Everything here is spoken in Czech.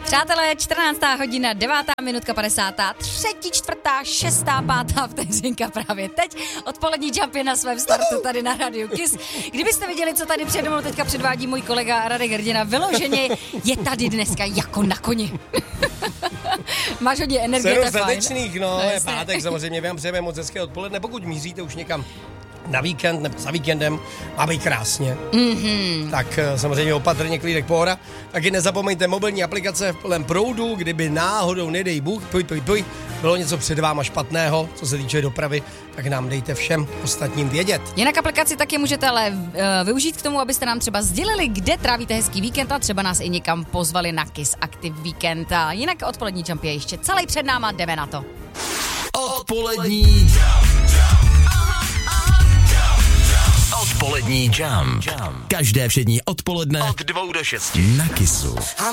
Přátelé, 14. hodina, 9. minutka 50. 3., 4., 6., 5. vteřinka právě teď. Odpolední jump je na svém startu tady na Radio Kiss. Kdybyste viděli, co tady přede mnou teďka předvádí můj kolega Radek Hrdina, vyloženě je tady dneska jako na koni. Máš hodně energie, to je fajn. Srdečných, no, je pátek, samozřejmě vám přejeme moc hezké odpoledne, pokud míříte už někam na víkend nebo za víkendem, má být krásně. Tak samozřejmě opatrně, klídek, pohoda. Taky nezapomeňte mobilní aplikace v plném proudu, kdyby náhodou, nedej Bůh, bylo něco před váma špatného, co se týče dopravy, tak nám dejte všem ostatním vědět. Jinak aplikaci taky můžete ale využít k tomu, abyste nám třeba sdělili, kde trávíte hezký víkend a třeba nás i někam pozvali na Kiss Active Weekend. A jinak odpolední jump je ještě celý před náma, jdeme na to. Odpolední Jump. Každé všední odpoledne od 2 do 6 na Kissu.